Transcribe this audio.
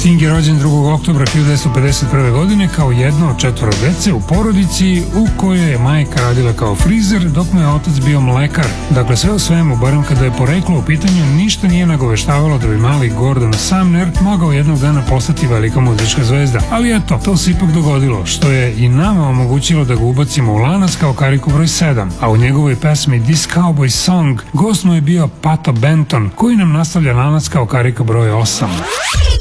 Sting je rođen 2. oktobra 1951. godine kao jedno od 4 dece u porodici u kojoj je majka radila kao frizer, dok mu je otac bio mlekar. Dakle, sve u svemu, barem kada je poreklo u pitanju, ništa nije nagoveštavalo da bi mali Gordon Sumner mogao jednog dana postati velika muzička zvezda. Ali eto, to se ipak dogodilo, što je i nama omogućilo da ga ubacimo u lanac kao kariku broj 7, a u njegovoj pesmi This Cowboy Song gost mu je bio Pato Benton, koji nam nastavlja lanac kao karika broj 8.